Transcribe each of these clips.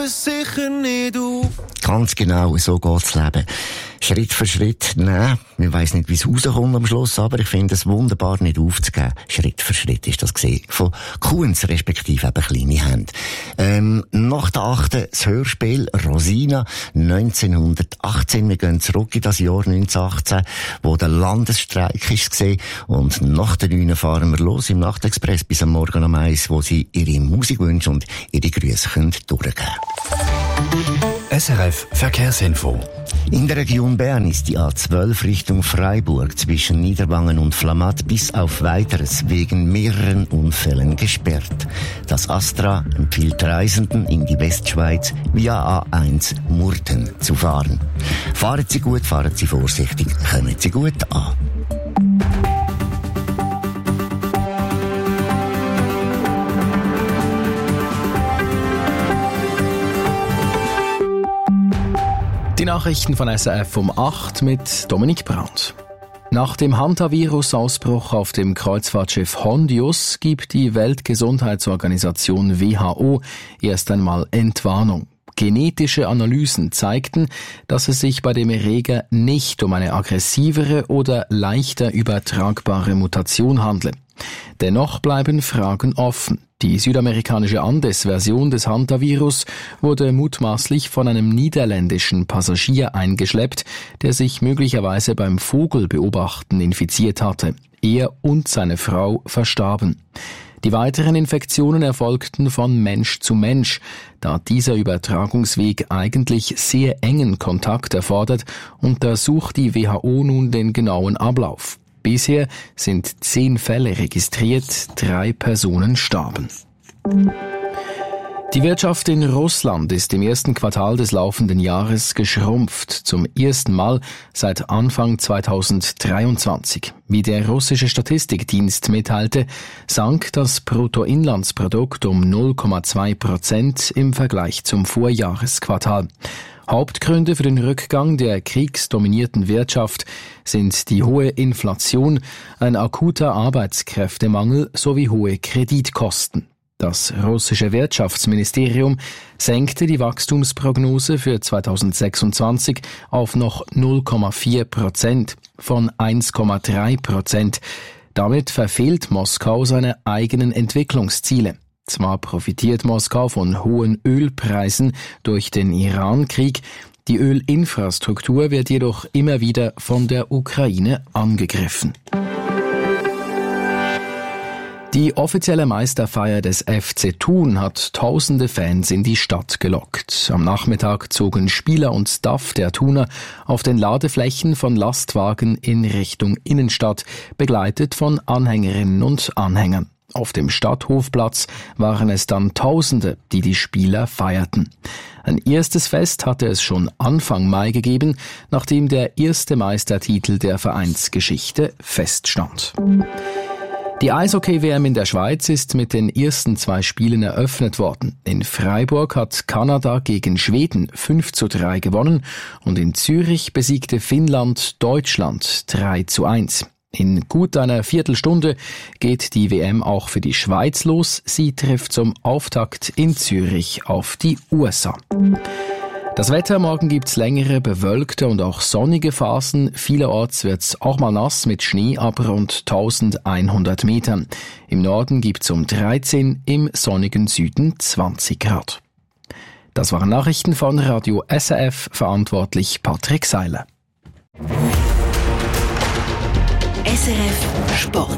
sicher nicht auf. Ganz genau, so geht's Leben. Schritt für Schritt, nein, ich weiss nicht, wie es rauskommt am Schluss, aber ich finde es wunderbar, nicht aufzugeben. Schritt für Schritt ist das gesehen. Von Kuhns, respektive eben kleine Hände. Nach der 8. das Hörspiel Rosina 1918. Wir gehen zurück in das Jahr 1918, wo der Landesstreik ist gesehen. Und nach der 9 fahren wir los im Nachtexpress bis am Morgen um 1, wo Sie Ihre Musikwünsche und Ihre Grüße können durchgeben. SRF Verkehrsinfo. In der Region Bern ist die A12 Richtung Freiburg zwischen Niederwangen und Flamatt bis auf Weiteres wegen mehreren Unfällen gesperrt. Das Astra empfiehlt Reisenden in die Westschweiz via A1 Murten zu fahren. Fahren Sie gut, fahren Sie vorsichtig, kommen Sie gut an. Die Nachrichten von SRF um 8 mit Dominik Brandt. Nach dem Hantavirus-Ausbruch auf dem Kreuzfahrtschiff Hondius gibt die Weltgesundheitsorganisation WHO erst einmal Entwarnung. Genetische Analysen zeigten, dass es sich bei dem Erreger nicht um eine aggressivere oder leichter übertragbare Mutation handle. Dennoch bleiben Fragen offen. Die südamerikanische Andes-Version des Hantavirus wurde mutmaßlich von einem niederländischen Passagier eingeschleppt, der sich möglicherweise beim Vogelbeobachten infiziert hatte. Er und seine Frau verstarben. Die weiteren Infektionen erfolgten von Mensch zu Mensch, da dieser Übertragungsweg eigentlich sehr engen Kontakt erfordert, untersucht die WHO nun den genauen Ablauf. Bisher sind 10 Fälle registriert, 3 Personen starben. Die Wirtschaft in Russland ist im ersten Quartal des laufenden Jahres geschrumpft, zum ersten Mal seit Anfang 2023. Wie der russische Statistikdienst mitteilte, sank das Bruttoinlandsprodukt um 0,2% im Vergleich zum Vorjahresquartal. Hauptgründe für den Rückgang der kriegsdominierten Wirtschaft sind die hohe Inflation, ein akuter Arbeitskräftemangel sowie hohe Kreditkosten. Das russische Wirtschaftsministerium senkte die Wachstumsprognose für 2026 auf noch 0,4% von 1,3%. Damit verfehlt Moskau seine eigenen Entwicklungsziele. Zwar profitiert Moskau von hohen Ölpreisen durch den Iran-Krieg, die Ölinfrastruktur wird jedoch immer wieder von der Ukraine angegriffen. Die offizielle Meisterfeier des FC Thun hat tausende Fans in die Stadt gelockt. Am Nachmittag zogen Spieler und Staff der Thuner auf den Ladeflächen von Lastwagen in Richtung Innenstadt, begleitet von Anhängerinnen und Anhängern. Auf dem Stadthofplatz waren es dann Tausende, die die Spieler feierten. Ein erstes Fest hatte es schon Anfang Mai gegeben, nachdem der erste Meistertitel der Vereinsgeschichte feststand. Die Eishockey-WM in der Schweiz ist mit den ersten 2 Spielen eröffnet worden. In Freiburg hat Kanada gegen Schweden 5:3 gewonnen und in Zürich besiegte Finnland Deutschland 3:1. In gut einer Viertelstunde geht die WM auch für die Schweiz los. Sie trifft zum Auftakt in Zürich auf die USA. Das Wetter, morgen gibt's längere, bewölkte und auch sonnige Phasen. Vielerorts wird's auch mal nass mit Schnee ab rund 1100 Metern. Im Norden gibt's um 13, im sonnigen Süden 20 Grad. Das waren Nachrichten von Radio SRF, verantwortlich Patrick Seiler. SRF Sport.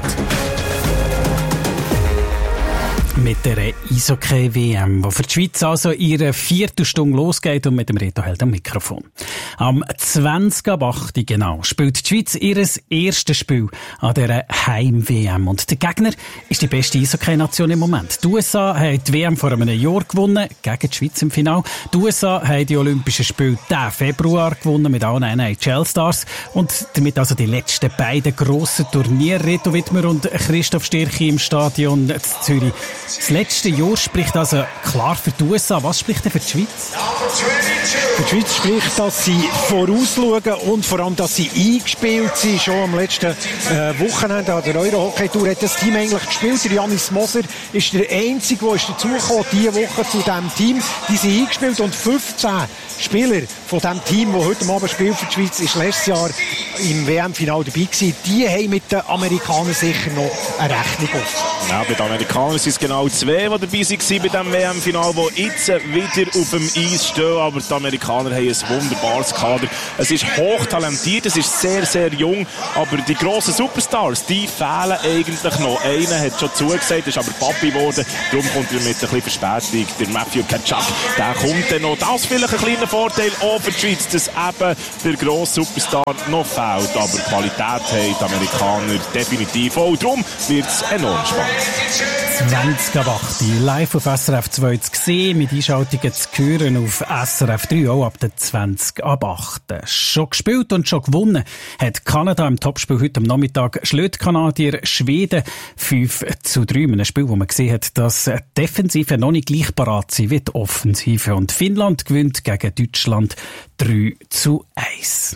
Mit der Eishockey-WM, die für die Schweiz also ihre 4. Stunde losgeht und mit dem Reto Held am Mikrofon. Am 20.08. genau spielt die Schweiz ihr erstes Spiel an dieser Heim-WM. Und der Gegner ist die beste Eishockey-Nation im Moment. Die USA haben die WM vor einem Jahr gewonnen, gegen die Schweiz im Finale. Die USA haben die Olympischen Spiele diesen Februar gewonnen mit allen NHL-Stars. Und damit also die letzten beiden grossen Turniere. Reto Wittmer und Christoph Stirchi im Stadion in Zürich. Das letzte Jahr spricht also klar für die USA. Was spricht denn für die Schweiz? Für die Schweiz spricht, dass sie vorausschauen und vor allem, dass sie eingespielt sind. Schon am letzten Wochenende an der Euro-Hockey-Tour hat das Team eigentlich gespielt. Der Janis Moser ist der Einzige, der dazugekommen diese Woche zu diesem Team. Die sind eingespielt und 15 Spieler von dem Team, das heute Abend spielt für die Schweiz, ist letztes Jahr im WM-Final dabei gewesen. Die haben mit den Amerikanern sicher noch eine Rechnung offen. Ja, bei den Amerikanern sind es genau 2, die dabei waren bei diesem WM-Final, die jetzt wieder auf dem Eis stehen. Aber die Amerikaner haben ein wunderbares Kader. Es ist hochtalentiert, es ist sehr, sehr jung. Aber die grossen Superstars, die fehlen eigentlich noch. Einer hat schon zugesagt, ist aber Papi geworden. Darum kommt er mit ein bisschen Verspätung. Der Matthew Tkachuk, der kommt dann noch. Das ist vielleicht ein kleiner Vorteil auch für die Schweiz, dass eben der grosse Superstar noch fehlt. Aber Qualität haben die Amerikaner definitiv auch. Darum wird es enorm spannend. 20:08 live auf SRF 2 zu sehen, mit Einschaltungen zu hören auf SRF 3, auch ab der 20:08. Schon gespielt und schon gewonnen hat Kanada im Topspiel heute am Nachmittag. Schlägt Kanadier Schweden 5:3. In einem Spiel, wo man gesehen hat, dass die Defensive noch nicht gleich parat sind wie die Offensive. Und Finnland gewinnt gegen Deutschland 3:1.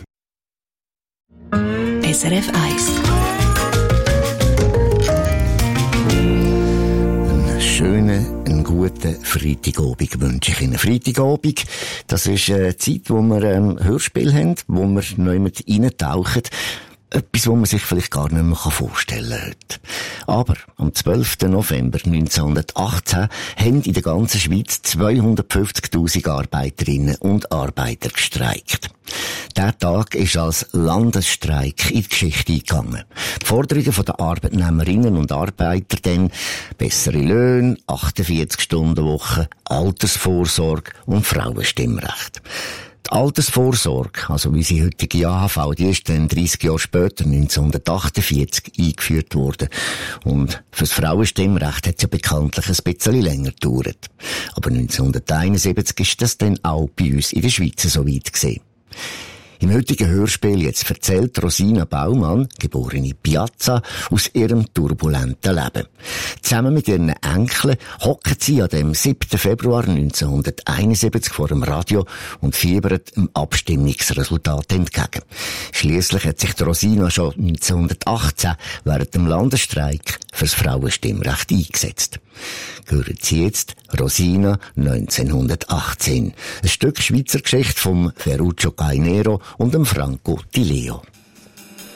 SRF 1. Einen guten Freitagabend wünsche ich Ihnen. Freitagabend, das ist eine Zeit, wo wir Hörspiel haben, wo wir neu mit reintauchen. Etwas, was man sich vielleicht gar nicht mehr vorstellen kann heute. Aber am 12. November 1918 haben in der ganzen Schweiz 250.000 Arbeiterinnen und Arbeiter gestreikt. Der Tag ist als Landesstreik in die Geschichte eingegangen. Die Forderungen der Arbeitnehmerinnen und Arbeiter dann: bessere Löhne, 48-Stunden-Woche, Altersvorsorge und Frauenstimmrecht. Die Altersvorsorge, also wie sie heutige AHV, die ist dann 30 Jahre später, 1948, eingeführt worden. Und fürs Frauenstimmrecht hat es ja bekanntlich ein bisschen länger gedauert. Aber 1971 ist das dann auch bei uns in der Schweiz so weit gewesen. Im heutigen Hörspiel jetzt erzählt Rosina Baumann, geborene Piazza, aus ihrem turbulenten Leben. Zusammen mit ihren Enkeln hocken sie an dem 7. Februar 1971 vor dem Radio und fiebern dem Abstimmungsresultat entgegen. Schliesslich hat sich Rosina schon 1918 während dem Landesstreik fürs Frauenstimmrecht eingesetzt. Hören Sie jetzt Rosina 1918. Ein Stück Schweizer Geschichte von Ferruccio Cainero und dem Franco Di Leo.